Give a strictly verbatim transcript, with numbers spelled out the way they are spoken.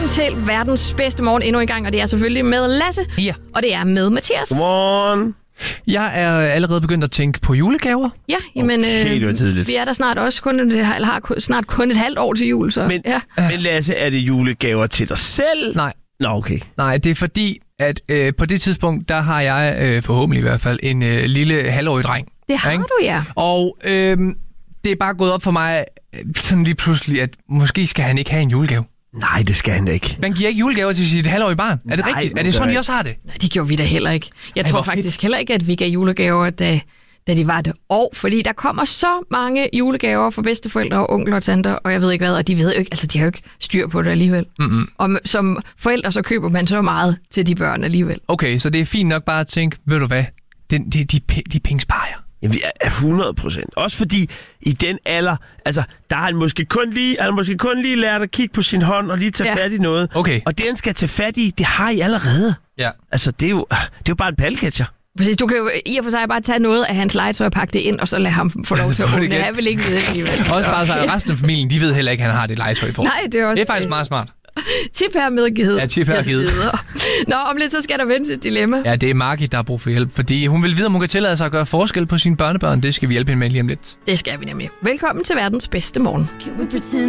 Velkommen til verdens bedste morgen endnu en gang, og det er selvfølgelig med Lasse, Ja. og det er med Mathias. Godmorgen. Jeg er allerede begyndt at tænke på julegaver. Ja, jamen, Okay, det var tidligt. vi er der snart også kun, eller har snart kun et halvt år til jul, så Men, ja. men Lasse, er det julegaver til dig selv? Nej, Nå, okay. nej, det er fordi, at øh, på det tidspunkt, der har jeg øh, forhåbentlig i hvert fald en øh, lille halvårig dreng. Det har ikke? du, ja. Og øh, det er bare gået op for mig øh, sådan lige pludselig, at måske skal han ikke have en julegave. Nej, det skal han ikke. Man giver ikke julegaver til sit halvårige barn. Er det Nej, rigtigt? Er man det gør sådan, I ikke. også har det? Nej, det gjorde vi da heller ikke. Jeg Ej, tror hvor fedt. faktisk heller ikke, at vi gav julegaver, da, da de var det år, fordi der kommer så mange julegaver fra bedsteforældre og onkler og tanter, og jeg ved ikke hvad, og de ved jo ikke, altså de har jo ikke styr på det alligevel. Mm-mm. Og m- som forældre, så køber man så meget til de børn alligevel. Okay, så det er fint nok bare at tænke, ved du hvad, den, de, de, de, de penge sparer jeg. Jamen, vi er hundrede procent. Også fordi i den alder, altså, der har han måske kun lige, han måske kun lige lært at kigge på sin hånd og lige tage Ja. fat i noget. Okay. Og det, han skal tage fat i, det har I allerede. Ja. Altså, det er jo, det er jo bare en palcatcher. Præcis, du kan jo i og for sig bare tage noget af hans legetøj og pakke det ind, og så lade ham få lov til at Få det åbne det. igen. Han vil ikke vide det alligevel. Også bare så, at resten af familien, de ved heller ikke, at han har det legetøj for. Nej, det er også Det er faktisk meget smart. tip her medgivet. Ja, tip her givet. Nå, om lidt så skal der vendes et dilemma. Ja, det er Margit, der har brug for hjælp, fordi hun vil vide, om hun kan tillade sig at gøre forskel på sine børnebørn. Det skal vi hjælpe hende med lige om lidt. Det skal vi nemlig. Velkommen til verdens bedste morgen.